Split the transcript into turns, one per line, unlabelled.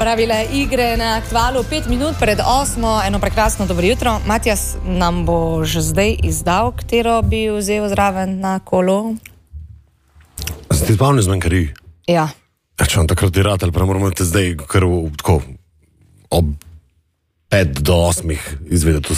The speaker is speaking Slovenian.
pravile igre na Aktualu. 5 minut pred 8, eno prekrasno dobro jutro. Matjas, nam boš zdaj izdal, katero bi vzel zraven na kolo?
Sem ti spomnil zmanjkari?
Ja.
Če vam takrat diratelj, pa moramo te zdaj kar tako ob 5 do 8 izvedeti